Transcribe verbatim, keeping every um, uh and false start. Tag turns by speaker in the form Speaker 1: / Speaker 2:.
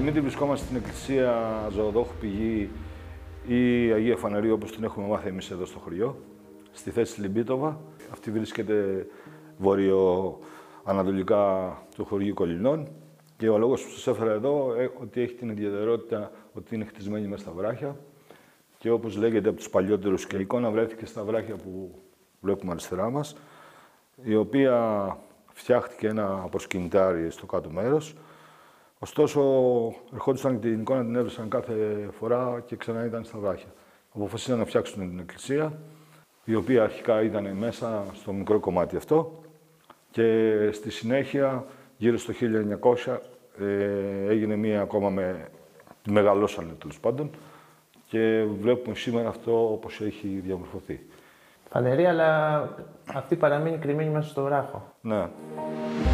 Speaker 1: Δημήτρη βρισκόμαστε στην εκκλησία Ζωοδόχου Πηγή ή Αγία Φανερή, όπως την έχουμε μάθει εμείς εδώ στο χωριό, στη θέση Λιμπίτοβα. Αυτή βρίσκεται βορειοανατολικά του χωριού Κολυνών και ο λόγος που σας έφερα εδώ ε, ότι έχει την ιδιαιτερότητα ότι είναι χτισμένη μέσα στα βράχια και όπως λέγεται από τους παλιότερους και η εικόνα βρέθηκε στα βράχια που βλέπουμε αριστερά μας, η οποία φτιάχτηκε ένα προσκυνητάρι στο κάτω μέρος. Ωστόσο, ερχόντουσαν και την εικόνα την έβρισαν κάθε φορά και ξανά ήταν στα βράχια. Αποφασίσαν να φτιάξουν την εκκλησία, η οποία αρχικά ήταν μέσα στο μικρό κομμάτι αυτό και στη συνέχεια, γύρω στο χίλια εννιακόσια, ε, έγινε μία ακόμα με... τη μεγαλώσανε τέλος πάντων και βλέπουμε σήμερα αυτό όπως έχει διαμορφωθεί.
Speaker 2: Φανερή, αλλά αυτή παραμείνει κρυμμένη μέσα στο βράχο.
Speaker 1: Ναι.